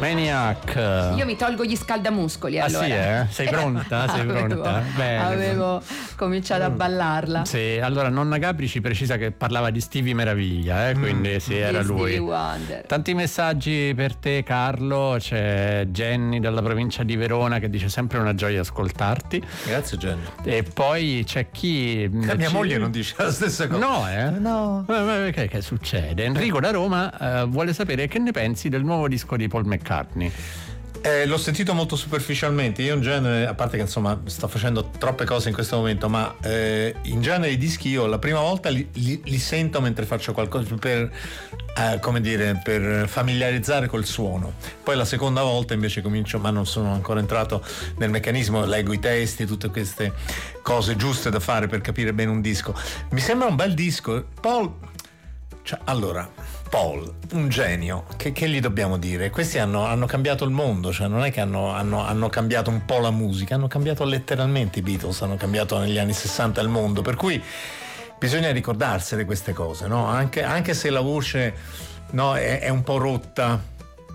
Maniac. Io mi tolgo gli scaldamuscoli allora. Ah sì, eh? Sei pronta? Sei pronta? Avevo cominciato a ballarla. Sì, allora nonna Gabri ci precisa che parlava di Stevie Meraviglia, quindi sì, era lui. Tanti messaggi per te, Carlo. C'è Jenny dalla provincia di Verona che dice sempre una gioia ascoltarti. Grazie Jenny. E poi c'è chi... mia moglie non dice la stessa cosa. No. Che succede? Enrico da Roma vuole sapere che ne pensi del nuovo disco di Paul McCartney. L'ho sentito molto superficialmente. Io in genere, a parte che insomma sto facendo troppe cose in questo momento, ma in genere i dischi io la prima volta li sento mentre faccio qualcosa per familiarizzare col suono. Poi la seconda volta invece comincio, ma non sono ancora entrato nel meccanismo, leggo i testi, tutte queste cose giuste da fare per capire bene un disco. Mi sembra un bel disco. Paul, un genio, che gli dobbiamo dire? Questi hanno cambiato il mondo, cioè non è che hanno cambiato un po' la musica, hanno cambiato letteralmente i Beatles, hanno cambiato negli anni 60 il mondo, per cui bisogna ricordarsene queste cose, no? Anche se la voce, no, è un po' rotta.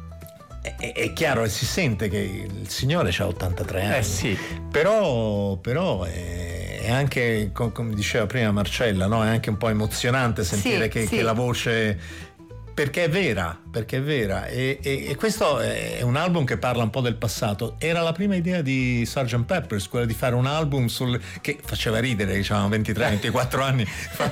È chiaro e si sente che il signore ha 83 anni. Sì. Però è anche, come diceva prima Marcella, no? È anche un po' emozionante sentire che la voce, perché è vera e questo è un album che parla un po' del passato. Era la prima idea di Sgt. Pepper's, quella di fare un album che faceva ridere, diciamo 23-24 anni,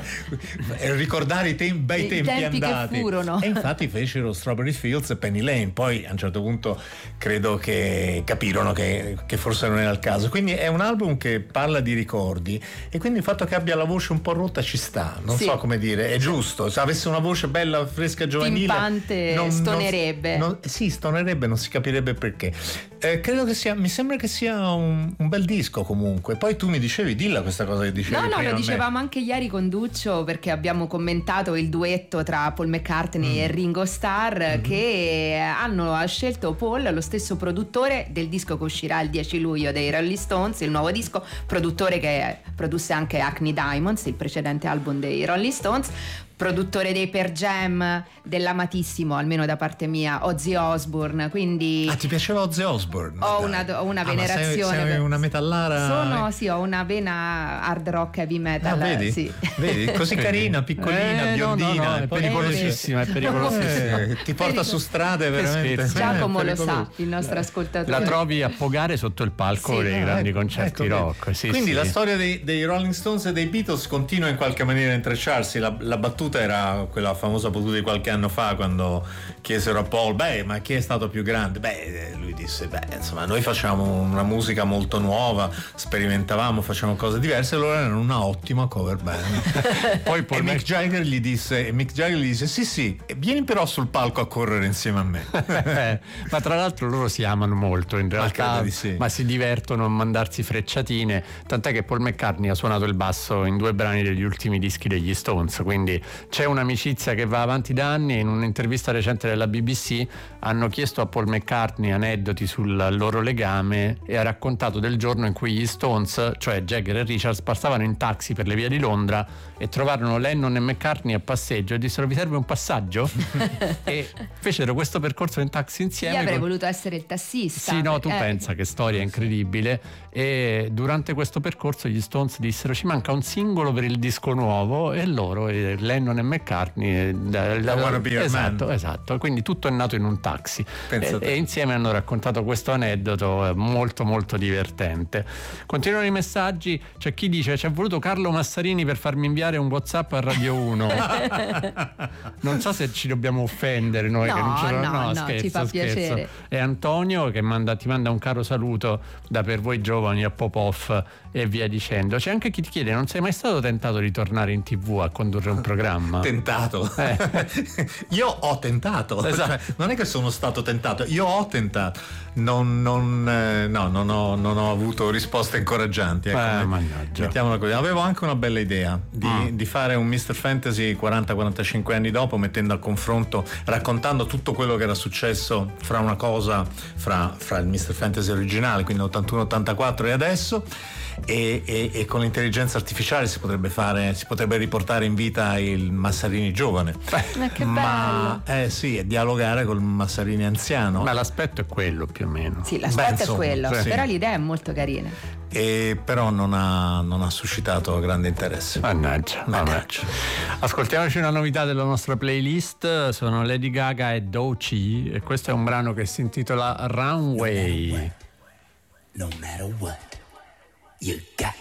ricordare i bei tempi andati che furono. E infatti fecero Strawberry Fields e Penny Lane. Poi a un certo punto credo che capirono che forse non era il caso, quindi è un album che parla di ricordi e quindi il fatto che abbia la voce un po' rotta ci sta, non so come dire, è giusto. Se avesse una voce bella, fresca, giovanile, timpante, stonerebbe. Stonerebbe, non si capirebbe perché. Credo che mi sembra che sia un bel disco comunque. Poi tu mi dicevi, dilla questa cosa che dicevi prima. No, lo dicevamo anche ieri con Duccio, perché abbiamo commentato il duetto tra Paul McCartney e Ringo Starr, che ha scelto Paul, lo stesso produttore del disco che uscirà il 10 luglio dei Rolling Stones, il nuovo disco, produttore che produsse anche Hackney Diamonds, il precedente album dei Rolling Stones, produttore dei Pearl Jam, dell'amatissimo, almeno da parte mia, Ozzy Osbourne. Quindi ti piaceva Ozzy Osbourne? Ho una venerazione. Sei una metallara? Ho una vena hard rock heavy metal. Vedi? Sì. Vedi? Così carina, piccolina, biondina. No, è pericolosissima, Ti porta su strade veramente. Giacomo lo sa, il nostro ascoltatore. La trovi a pogare sotto il palco dei grandi concerti rock. Quindi la storia dei Rolling Stones e dei Beatles continua in qualche maniera a intrecciarsi. La battuta era quella famosa battuta di qualche anno fa, quando chiesero a Paul ma chi è stato più grande? Lui disse insomma, noi facciamo una musica molto nuova, sperimentavamo, facciamo cose diverse, e loro erano una ottima cover band. Poi Mick Jagger gli disse sì, vieni però sul palco a correre insieme a me. Ma tra l'altro loro si amano molto in realtà, ma si divertono a mandarsi frecciatine, tant'è che Paul McCartney ha suonato il basso in 2 brani degli ultimi dischi degli Stones, quindi c'è un'amicizia che va avanti da anni. In un'intervista recente della BBC hanno chiesto a Paul McCartney aneddoti sul loro legame e ha raccontato del giorno in cui gli Stones, cioè Jagger e Richards, passavano in taxi per le vie di Londra e trovarono Lennon e McCartney a passeggio e dissero: vi serve un passaggio? E fecero questo percorso in taxi insieme. Io avrei voluto essere il tassista. Sì, no, tu pensa che storia incredibile. E durante questo percorso gli Stones dissero: ci manca un singolo per il disco nuovo, e loro, Lennon e McCartney, esatto, quindi tutto è nato in un taxi e insieme hanno raccontato questo aneddoto molto molto divertente. Continuano i messaggi, c'è chi dice: ci è voluto Carlo Massarini per farmi inviare un WhatsApp a Radio 1. Non so se ci dobbiamo offendere noi, che non ce lo scherzo, ci fa piacere. E Antonio che ti manda un caro saluto da Per voi giovani a Popov e via dicendo. C'è anche chi ti chiede: non sei mai stato tentato di tornare in TV a condurre un programma? Tentato? Io ho tentato, cioè, non è che sono stato tentato, io ho tentato, non ho avuto risposte incoraggianti, mettiamola così. Avevo anche una bella idea di fare un Mr. Fantasy 40-45 anni dopo, mettendo a confronto, raccontando tutto quello che era successo fra il Mr. Fantasy originale, quindi 81-84 e adesso, e con l'intelligenza artificiale si potrebbe riportare in vita il il Massarini giovane. Che bello. Sì, e dialogare col Massarini anziano. Ma l'aspetto è quello più o meno. Sì, l'aspetto è quello, sì. però l'idea è molto carina. E però non ha suscitato grande interesse. Mannaggia. Ascoltiamoci una novità della nostra playlist. Sono Lady Gaga e Doechii e questo è un brano che si intitola Runway. No matter what, you got